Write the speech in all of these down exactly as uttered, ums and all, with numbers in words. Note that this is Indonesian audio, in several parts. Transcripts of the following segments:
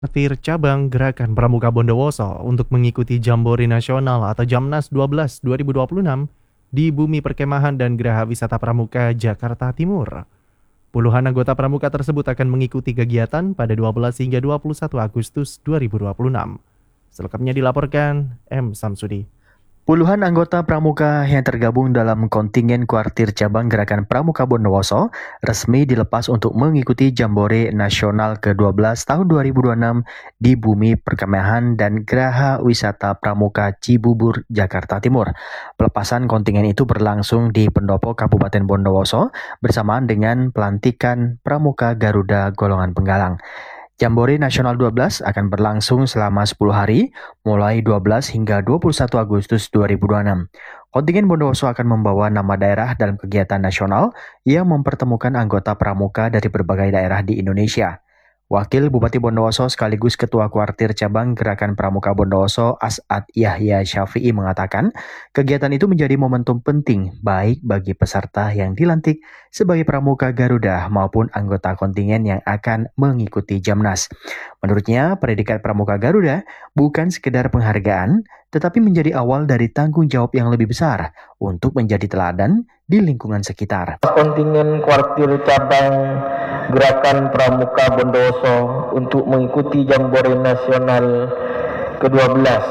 Petir cabang Gerakan Pramuka Bondowoso untuk mengikuti Jambore Nasional atau Jamnas dua belas dua ribu dua puluh enam di Bumi Perkemahan dan Geraha Wisata Pramuka, Jakarta Timur. Puluhan anggota pramuka tersebut akan mengikuti kegiatan pada dua belas hingga dua puluh satu Agustus dua ribu dua puluh enam. Selengkapnya dilaporkan M. Samsudi. Puluhan anggota pramuka yang tergabung dalam kontingen kuartir cabang Gerakan Pramuka Bondowoso resmi dilepas untuk mengikuti Jambore Nasional ke dua belas tahun dua ribu dua puluh enam di Bumi Perkemahan dan Geraha Wisata Pramuka Cibubur, Jakarta Timur. Pelepasan kontingen itu berlangsung di Pendopo Kabupaten Bondowoso bersamaan dengan pelantikan Pramuka Garuda Golongan Penggalang. Jambore Nasional dua belas akan berlangsung selama sepuluh hari, mulai dua belas hingga dua puluh satu Agustus dua ribu dua puluh enam. Kontingen Bondowoso akan membawa nama daerah dalam kegiatan nasional yang mempertemukan anggota pramuka dari berbagai daerah di Indonesia. Wakil Bupati Bondowoso sekaligus Ketua Kuartir Cabang Gerakan Pramuka Bondowoso As'ad Yahya Syafi'i mengatakan, kegiatan itu menjadi momentum penting baik bagi peserta yang dilantik sebagai pramuka Garuda maupun anggota kontingen yang akan mengikuti Jamnas. Menurutnya, predikat pramuka Garuda bukan sekedar penghargaan, tetapi menjadi awal dari tanggung jawab yang lebih besar untuk menjadi teladan di lingkungan sekitar. Kontingen kuartir cabang Gerakan Pramuka Bondowoso untuk mengikuti Jambore Nasional ke dua belas.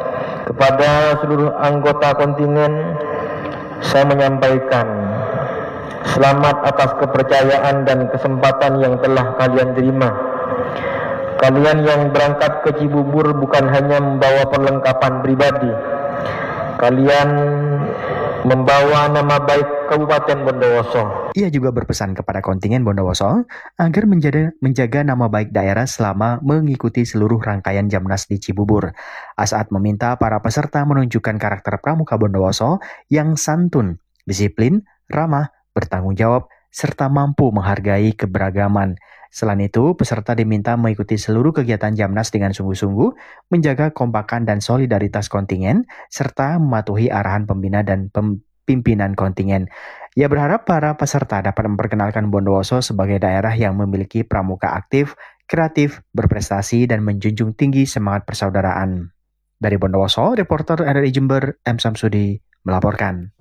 Kepada seluruh anggota kontingen, saya menyampaikan selamat atas kepercayaan dan kesempatan yang telah kalian terima. Kalian yang berangkat ke Cibubur bukan hanya membawa perlengkapan pribadi. Kalian membawa nama baik Kabupaten Bondowoso. Ia juga berpesan kepada kontingen Bondowoso agar menjaga, menjaga nama baik daerah selama mengikuti seluruh rangkaian Jamnas di Cibubur. As'ad meminta para peserta menunjukkan karakter pramuka Bondowoso yang santun, disiplin, ramah, bertanggung jawab, serta mampu menghargai keberagaman. Selain itu, peserta diminta mengikuti seluruh kegiatan Jamnas dengan sungguh-sungguh, menjaga kompakan dan solidaritas kontingen, serta mematuhi arahan pembina dan pimpinan kontingen. Ia berharap para peserta dapat memperkenalkan Bondowoso sebagai daerah yang memiliki pramuka aktif, kreatif, berprestasi, dan menjunjung tinggi semangat persaudaraan. Dari Bondowoso, reporter R R I Jember, M. Samsudi, melaporkan.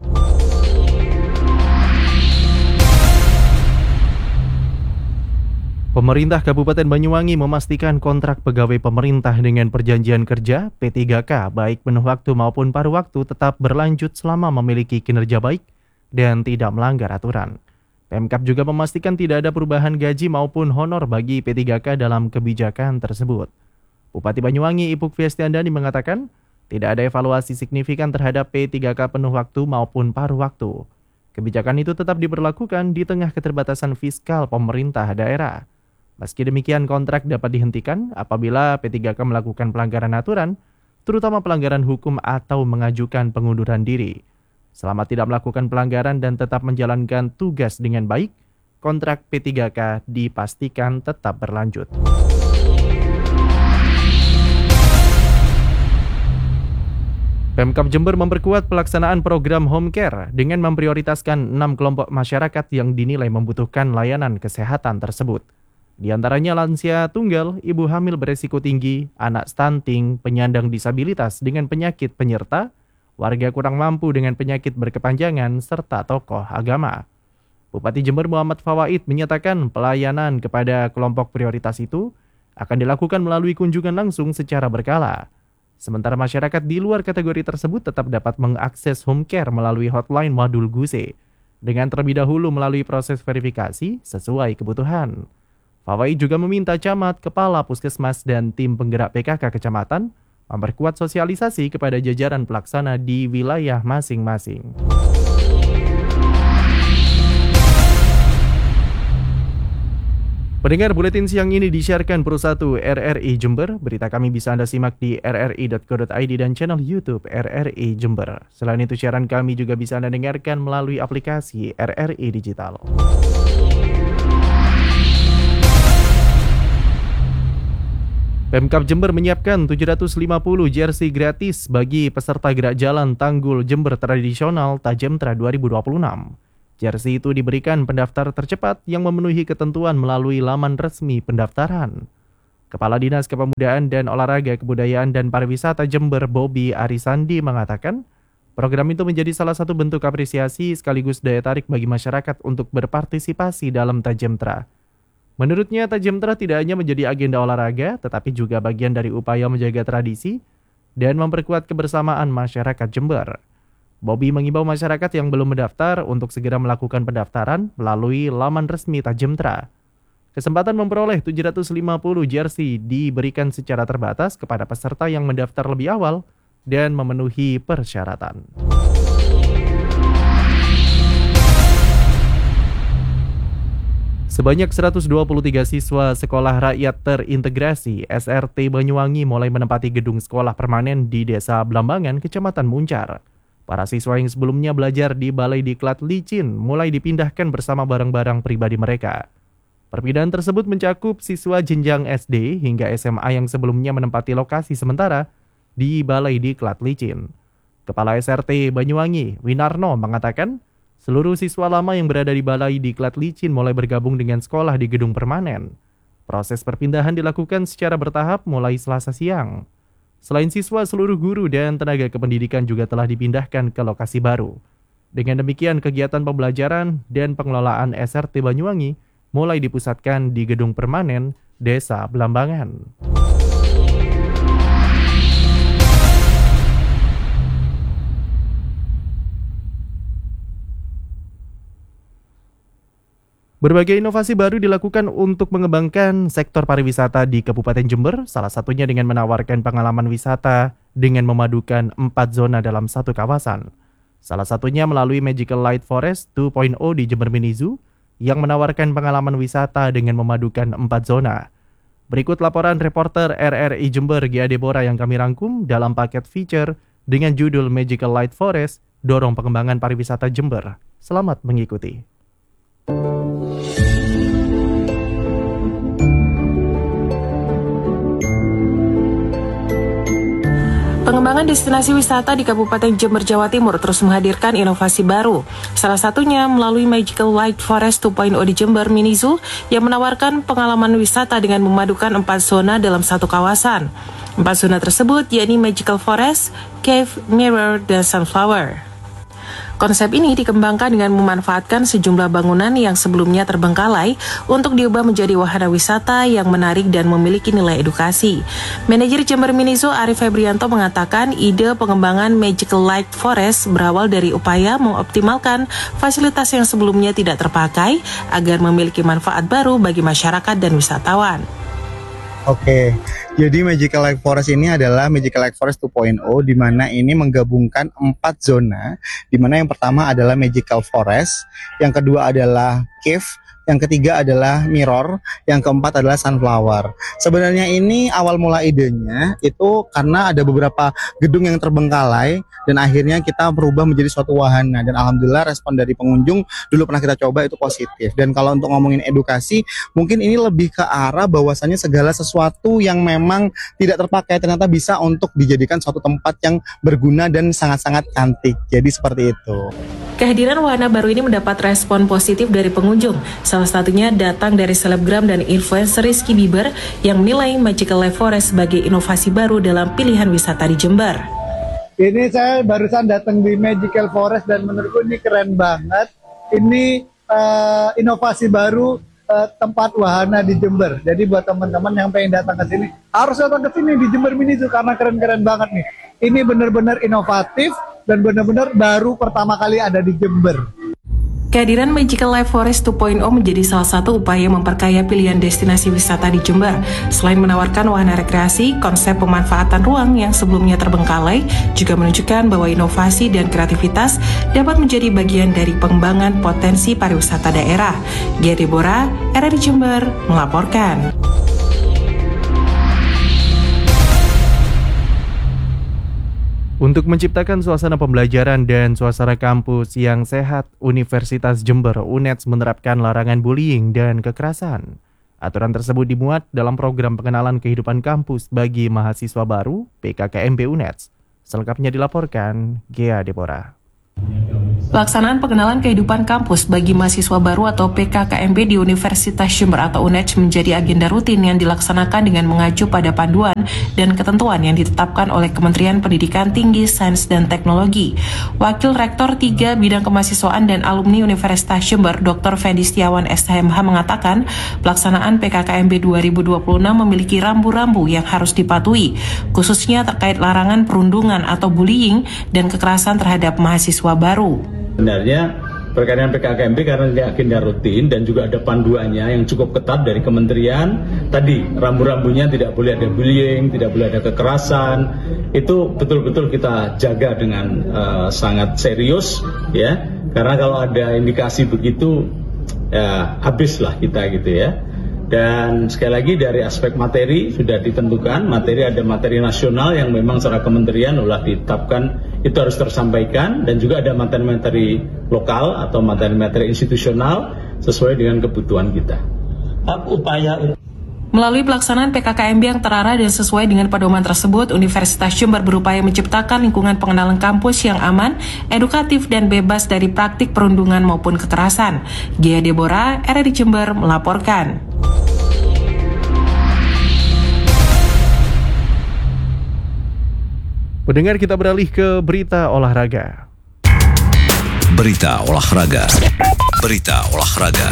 Pemerintah Kabupaten Banyuwangi memastikan kontrak pegawai pemerintah dengan perjanjian kerja P tiga K baik penuh waktu maupun paruh waktu tetap berlanjut selama memiliki kinerja baik dan tidak melanggar aturan. Pemkab juga memastikan tidak ada perubahan gaji maupun honor bagi P tiga K dalam kebijakan tersebut. Bupati Banyuwangi Ipuk Fiestiandani mengatakan tidak ada evaluasi signifikan terhadap P tiga K penuh waktu maupun paruh waktu. Kebijakan itu tetap diberlakukan di tengah keterbatasan fiskal pemerintah daerah. Meski demikian, kontrak dapat dihentikan apabila P tiga K melakukan pelanggaran aturan, terutama pelanggaran hukum atau mengajukan pengunduran diri. Selama tidak melakukan pelanggaran dan tetap menjalankan tugas dengan baik, kontrak P tiga K dipastikan tetap berlanjut. Pemkab Jember memperkuat pelaksanaan program home care dengan memprioritaskan enam kelompok masyarakat yang dinilai membutuhkan layanan kesehatan tersebut. Di antaranya lansia tunggal, ibu hamil beresiko tinggi, anak stunting, penyandang disabilitas dengan penyakit penyerta, warga kurang mampu dengan penyakit berkepanjangan, serta tokoh agama. Bupati Jember Muhammad Fawaid menyatakan pelayanan kepada kelompok prioritas itu akan dilakukan melalui kunjungan langsung secara berkala. Sementara masyarakat di luar kategori tersebut tetap dapat mengakses home care melalui hotline Wadul Guse, dengan terlebih dahulu melalui proses verifikasi sesuai kebutuhan. Fawaid juga meminta camat, kepala puskesmas, dan tim penggerak P K K kecamatan memperkuat sosialisasi kepada jajaran pelaksana di wilayah masing-masing. Pendengar, buletin siang ini disiarkan Pro satu R R I Jember. Berita kami bisa Anda simak di r r i dot co dot i d dan channel YouTube R R I Jember. Selain itu, siaran kami juga bisa Anda dengarkan melalui aplikasi R R I Digital. Pemkab Jember menyiapkan tujuh ratus lima puluh jersey gratis bagi peserta gerak jalan Tanggul Jember Tradisional Tajemtra dua ribu dua puluh enam. Jersey itu diberikan pendaftar tercepat yang memenuhi ketentuan melalui laman resmi pendaftaran. Kepala Dinas Kepemudaan dan Olahraga Kebudayaan dan Pariwisata Jember Bobi Arisandi mengatakan, program itu menjadi salah satu bentuk apresiasi sekaligus daya tarik bagi masyarakat untuk berpartisipasi dalam Tajemtra. Menurutnya, Tajemtra tidak hanya menjadi agenda olahraga, tetapi juga bagian dari upaya menjaga tradisi dan memperkuat kebersamaan masyarakat Jember. Bobi mengimbau masyarakat yang belum mendaftar untuk segera melakukan pendaftaran melalui laman resmi Tajemtra. Kesempatan memperoleh tujuh ratus lima puluh jersey diberikan secara terbatas kepada peserta yang mendaftar lebih awal dan memenuhi persyaratan. Sebanyak seratus dua puluh tiga siswa Sekolah Rakyat Terintegrasi S R T Banyuwangi mulai menempati gedung sekolah permanen di Desa Blambangan, Kecamatan Muncar. Para siswa yang sebelumnya belajar di Balai Diklat Licin mulai dipindahkan bersama barang-barang pribadi mereka. Perpindahan tersebut mencakup siswa jenjang S D hingga S M A yang sebelumnya menempati lokasi sementara di Balai Diklat Licin. Kepala S R T Banyuwangi, Winarno, mengatakan seluruh siswa lama yang berada di Balai Diklat Licin mulai bergabung dengan sekolah di gedung permanen. Proses perpindahan dilakukan secara bertahap mulai Selasa siang. Selain siswa, seluruh guru dan tenaga kependidikan juga telah dipindahkan ke lokasi baru. Dengan demikian, kegiatan pembelajaran dan pengelolaan S R T Banyuwangi mulai dipusatkan di gedung permanen Desa Blambangan. Berbagai inovasi baru dilakukan untuk mengembangkan sektor pariwisata di Kabupaten Jember, salah satunya dengan menawarkan pengalaman wisata dengan memadukan empat zona dalam satu kawasan. Salah satunya melalui Magical Light Forest dua titik nol di Jember Mini Zoo, yang menawarkan pengalaman wisata dengan memadukan empat zona. Berikut laporan reporter R R I Jember Gia Deborah yang kami rangkum dalam paket feature dengan judul Magical Light Forest, Dorong Pengembangan Pariwisata Jember. Selamat mengikuti. Pengembangan destinasi wisata di Kabupaten Jember, Jawa Timur terus menghadirkan inovasi baru. Salah satunya melalui Magical Light Forest dua titik nol di Jember Mini Zoo yang menawarkan pengalaman wisata dengan memadukan empat zona dalam satu kawasan. Empat zona tersebut yakni Magical Forest, Cave, Mirror, dan Sunflower. Konsep ini dikembangkan dengan memanfaatkan sejumlah bangunan yang sebelumnya terbengkalai untuk diubah menjadi wahana wisata yang menarik dan memiliki nilai edukasi. Manajer Jember Mini Zoo Arif Febrianto mengatakan ide pengembangan Magical Light Forest berawal dari upaya mengoptimalkan fasilitas yang sebelumnya tidak terpakai agar memiliki manfaat baru bagi masyarakat dan wisatawan. Oke, jadi Magical Light Forest ini adalah Magical Light Forest dua titik nol, di mana ini menggabungkan empat zona, di mana yang pertama adalah Magical Forest, yang kedua adalah Cave, yang ketiga adalah Mirror, yang keempat adalah Sunflower. Sebenarnya ini awal mula idenya itu karena ada beberapa gedung yang terbengkalai dan akhirnya kita berubah menjadi suatu wahana, dan alhamdulillah respon dari pengunjung dulu pernah kita coba itu positif. Dan kalau untuk ngomongin edukasi, mungkin ini lebih ke arah bahwasannya segala sesuatu yang memang tidak terpakai ternyata bisa untuk dijadikan suatu tempat yang berguna dan sangat-sangat cantik. Jadi seperti itu. Kehadiran wahana baru ini mendapat respon positif dari pengunjung. Salah satunya datang dari selebgram dan influencer Rizky Bieber yang menilai Magical Light Forest sebagai inovasi baru dalam pilihan wisata di Jember. Ini saya barusan datang di Magical Forest dan menurutku ini keren banget. Ini uh, inovasi baru uh, tempat wahana di Jember. Jadi buat teman-teman yang pengen datang ke sini, harus datang ke sini di Jember Mini Zoo karena keren-keren banget nih. Ini benar-benar inovatif dan benar-benar baru pertama kali ada di Jember. Kehadiran Magical Light Forest dua titik nol menjadi salah satu upaya memperkaya pilihan destinasi wisata di Jember. Selain menawarkan wahana rekreasi, konsep pemanfaatan ruang yang sebelumnya terbengkalai juga menunjukkan bahwa inovasi dan kreativitas dapat menjadi bagian dari pengembangan potensi pariwisata daerah. Gia Deborah, R R I Jember, melaporkan. Untuk menciptakan suasana pembelajaran dan suasana kampus yang sehat, Universitas Jember U N E D S menerapkan larangan bullying dan kekerasan. Aturan tersebut dimuat dalam program pengenalan kehidupan kampus bagi mahasiswa baru P K K M B U N E D S. Selengkapnya dilaporkan Gia Deborah. Pelaksanaan pengenalan kehidupan kampus bagi mahasiswa baru atau P K K M B di Universitas Jember atau U N E J menjadi agenda rutin yang dilaksanakan dengan mengacu pada panduan dan ketentuan yang ditetapkan oleh Kementerian Pendidikan Tinggi, Sains, dan Teknologi. Wakil Rektor tiga Bidang Kemahasiswaan dan Alumni Universitas Jember, Doktor Fendi Setiawan S H M H mengatakan, pelaksanaan P K K M B dua ribu dua puluh enam memiliki rambu-rambu yang harus dipatuhi, khususnya terkait larangan perundungan atau bullying dan kekerasan terhadap mahasiswa baru. Sebenarnya perkara P K K M B karena ini agenda rutin dan juga ada panduannya yang cukup ketat dari kementerian. Tadi rambu-rambunya tidak boleh ada bullying, tidak boleh ada kekerasan. Itu betul-betul kita jaga dengan uh, sangat serius, ya. Karena kalau ada indikasi begitu, ya habislah kita gitu ya. Dan sekali lagi dari aspek materi sudah ditentukan, materi ada materi nasional yang memang secara kementerian ulah ditetapkan itu harus tersampaikan, dan juga ada materi-materi lokal atau materi-materi institusional sesuai dengan kebutuhan kita. Upaya Melalui pelaksanaan P K K M B yang terarah dan sesuai dengan pedoman tersebut, Universitas Jember berupaya menciptakan lingkungan pengenalan kampus yang aman, edukatif, dan bebas dari praktik perundungan maupun kekerasan. Gia Deborah, R R I Jember, melaporkan. Pendengar, kita beralih ke berita olahraga. Berita olahraga. Berita olahraga.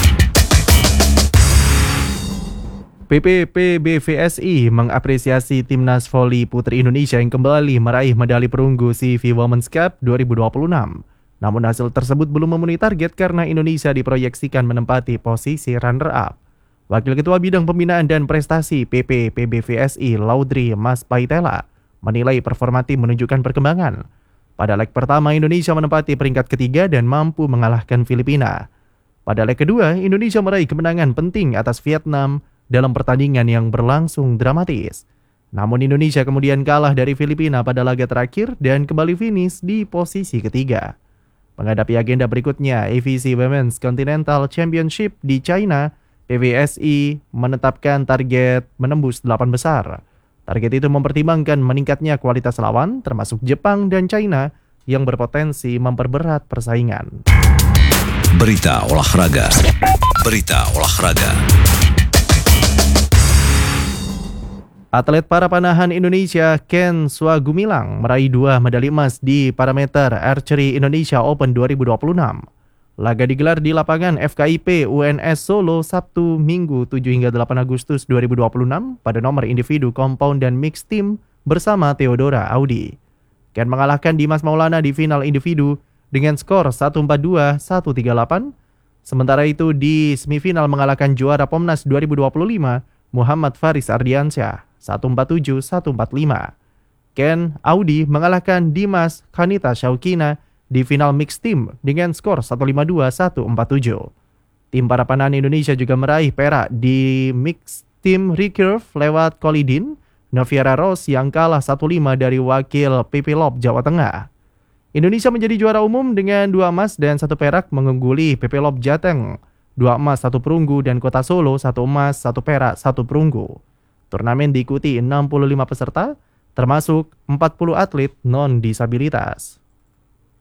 P P P B V S I mengapresiasi Timnas Voli Putri Indonesia yang kembali meraih medali perunggu C V Women's Cup dua ribu dua puluh enam. Namun hasil tersebut belum memenuhi target karena Indonesia diproyeksikan menempati posisi runner-up. Wakil Ketua Bidang Pembinaan dan Prestasi P P P B V S I Laudri Mas Paitela menilai performa tim menunjukkan perkembangan. Pada leg pertama, Indonesia menempati peringkat ketiga dan mampu mengalahkan Filipina. Pada leg kedua, Indonesia meraih kemenangan penting atas Vietnam dalam pertandingan yang berlangsung dramatis. Namun Indonesia kemudian kalah dari Filipina pada laga terakhir dan kembali finish di posisi ketiga. Menghadapi agenda berikutnya, A V C Women's Continental Championship di China, P V S I menetapkan target menembus delapan besar. Target itu mempertimbangkan meningkatnya kualitas lawan, termasuk Jepang dan China, yang berpotensi memperberat persaingan. Berita olahraga. Berita olahraga. Atlet para panahan Indonesia Ken Swagumilang meraih dua medali emas di parameter Archery Indonesia Open dua ribu dua puluh enam. Laga digelar di lapangan F K I P U N S Solo Sabtu Minggu tujuh hingga delapan Agustus dua ribu dua puluh enam pada nomor individu, compound, dan mixed team bersama Theodora Audi. Ken mengalahkan Dimas Maulana di final individu dengan skor satu empat dua, satu tiga delapan. Sementara itu di semifinal mengalahkan juara Pomnas dua ribu dua puluh lima Muhammad Faris Ardiansyah satu empat tujuh, satu empat lima. Ken Audi mengalahkan Dimas Kanita Syaukina di final mixed team dengan skor satu lima dua, satu empat tujuh. Tim para panahan Indonesia juga meraih perak di mixed team recurve lewat Kolidin, Noviera Rose yang kalah satu lima dari wakil P P Lob Jawa Tengah. Indonesia menjadi juara umum dengan dua emas dan satu perak, mengungguli P P Lob Jateng, dua emas, satu perunggu, dan Kota Solo, satu emas, satu perak, satu perunggu. Turnamen diikuti enam puluh lima peserta, termasuk empat puluh atlet non-disabilitas.